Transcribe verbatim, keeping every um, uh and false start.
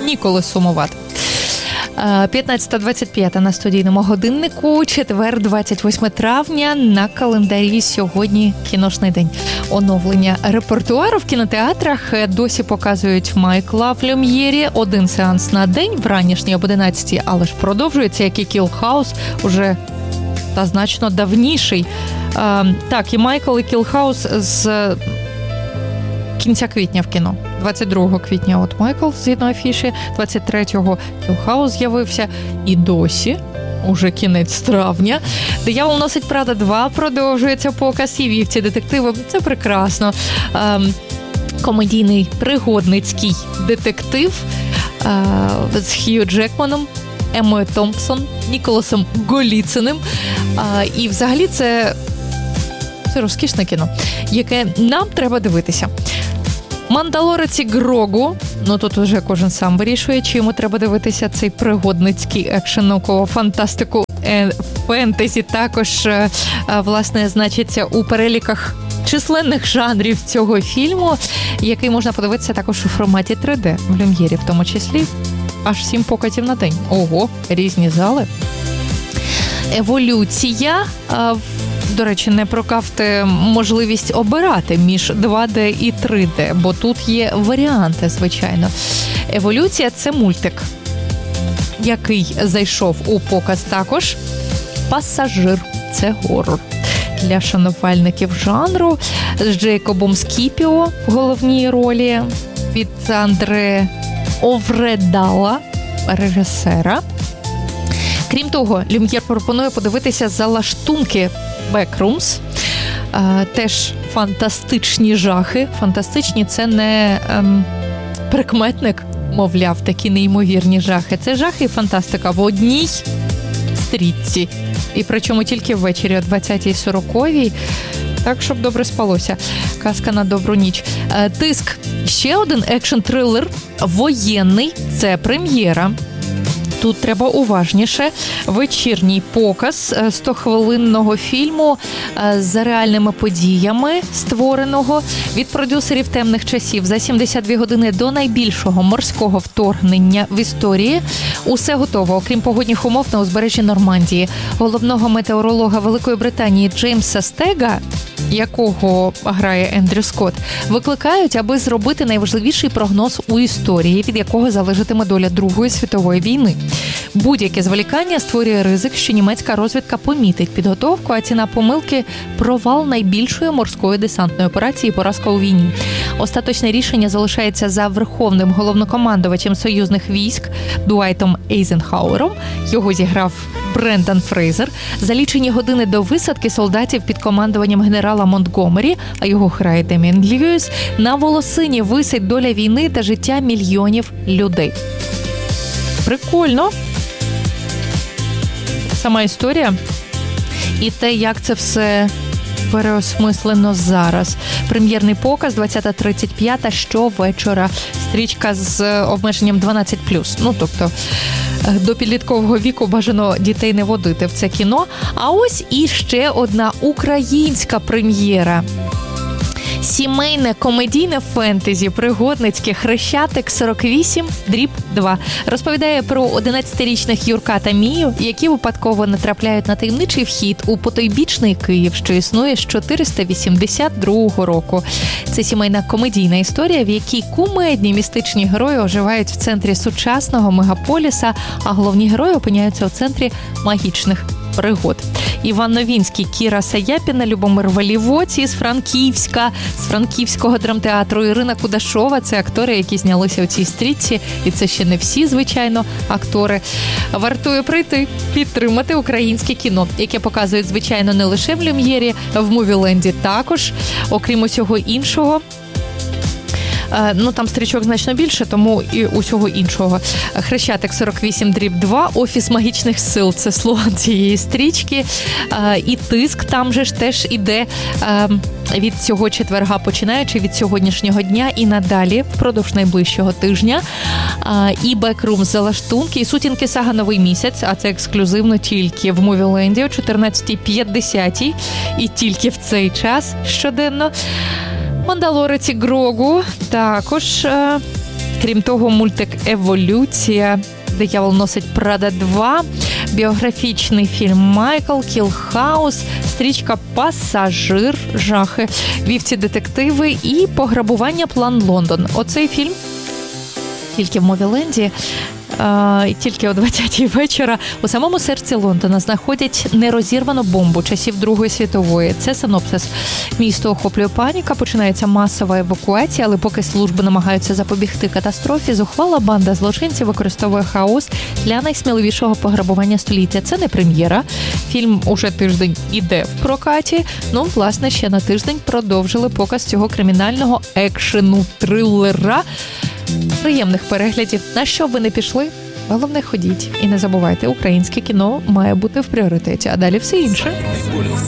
ніколи сумувати. п'ятнадцята двадцять п'ять на студійному годиннику, четвер, двадцять восьме травня, на календарі сьогодні кіношний день. Оновлення репертуару в кінотеатрах досі показують Майкла в Люм'єрі, один сеанс на день, вранішній об одинадцятій, але ж продовжується, як і Kill House, уже та значно давніший. А, так, і Майкл, і Kill House з кінця квітня в кіно. двадцять другого квітня от Майкл згідно афіші, двадцять третього Kill House з'явився, і досі, уже кінець травня, «Диявол носить Прада два» продовжується показ, і вівці детективи. Це прекрасно. Ем, комедійний пригодницький детектив е, з Хью Джекманом, Еммою Томпсон, Ніколасом Голіциним. Е, і взагалі це, це розкішне кіно, яке нам треба дивитися. «Мандалорець» і Грогу, ну тут вже кожен сам вирішує, чи йому треба дивитися цей пригодницький екшен, наукову фантастику, е, фентезі, також, е, власне, значиться у переліках численних жанрів цього фільму, який можна подивитися також у форматі три де, в Люм'єрі, в тому числі аж сім показів на день. Ого, різні зали. «Еволюція», е, до речі, не прокавте можливість обирати між два де і три де, бо тут є варіанти, звичайно. «Еволюція» – це мультик, який зайшов у показ також. «Пасажир» – це горор. Для шанувальників жанру з Джейкобом Скіпіо в головній ролі, від Андре Овредала, режисера. Крім того, Люм'єр пропонує подивитися «Залаштунки Backrooms». Теж фантастичні жахи. Фантастичні – це не ем, прикметник, мовляв, такі неймовірні жахи. Це жахи і фантастика в одній стрічці. І причому тільки ввечері о двадцятій сороковій. Так, щоб добре спалося. Казка на добру ніч. «Тиск» – ще один екшн-трилер воєнний. Це прем'єра. Тут треба уважніше. Вечірній показ стохвилинного фільму за реальними подіями, створеного від продюсерів «Темних часів» за сімдесят дві години до найбільшого морського вторгнення в історії. Усе готово, окрім погодних умов на узбережжі Нормандії. Головного метеоролога Великої Британії Джеймса Стега, якого грає Ендрю Скотт, викликають, аби зробити найважливіший прогноз у історії, від якого залежатиме доля Другої світової війни. Будь-яке зволікання створює ризик, що німецька розвідка помітить підготовку, а ціна помилки – провал найбільшої морської десантної операції – поразка у війні. Остаточне рішення залишається за верховним головнокомандувачем союзних військ Дуайтом Ейзенхауером. Його зіграв Брендан Фрейзер. За лічені години до висадки солдатів під командуванням генерала Монтгомері, а його грає Деміан Льюіс, на волосині висить доля війни та життя мільйонів людей. Прикольно. Сама історія і те, як це все переосмислено зараз. Прем'єрний показ двадцята тридцять п'ята щовечора. Стрічка з обмеженням дванадцять плюс. Ну, тобто, до підліткового віку бажано дітей не водити в це кіно. А ось і ще одна українська прем'єра. Сімейне комедійне фентезі пригодницьке «Хрещатик сорок вісім дріб два» розповідає про одинадцятирічних Юрка та Мію, які випадково натрапляють на таємничий вхід у потойбічний Київ, що існує з чотириста вісімдесят другого року. Це сімейна комедійна історія, в якій кумедні містичні герої оживають в центрі сучасного мегаполіса, а головні герої опиняються у центрі магічних пригод. Іван Новінський, Кіра Саяпіна, Любомир Валівоці з Франківська, з Франківського драмтеатру, Ірина Кудашова – це актори, які знялися у цій стрічці, і це ще не всі, звичайно, актори. Вартує прийти, підтримати українське кіно, яке показують, звичайно, не лише в Люм'єрі, в Мувіленді також, окрім усього іншого. Ну, там стрічок значно більше, тому і усього іншого. «Хрещатик сорок вісім дріб два», «Офіс магічних сил» – це слоган цієї стрічки. І «Тиск» там же ж теж іде від цього четверга, починаючи від сьогоднішнього дня і надалі, впродовж найближчого тижня. І «Backrooms» «Залаштунки», і «Сутінки. Сага. Новий місяць», а це ексклюзивно тільки в Мувіленді о чотирнадцятій п'ятдесят і тільки в цей час щоденно. «Мандалорець» і Грогу також. Крім того, мультик «Еволюція», «Диявол носить Прада два», біографічний фільм «Майкл», «Кілл-хаус», стрічка «Пасажир», жахи, «Вівці детективи» і «Пограбування. План Лондон». Оцей фільм тільки в Мовіленді, е, тільки о двадцятій вечора у самому серці Лондона знаходять нерозірвану бомбу часів Другої світової. Це синопсис. Місто охоплює паніка, починається масова евакуація, але поки служби намагаються запобігти катастрофі, зухвала банда злочинців використовує хаос для найсміливішого пограбування століття. Це не прем'єра. Фільм уже тиждень іде в прокаті. Ну, власне, ще на тиждень продовжили показ цього кримінального екшену-трилера. Приємних переглядів. На що б ви не пішли? Головне, ходіть. І не забувайте, українське кіно має бути в пріоритеті, а далі все інше.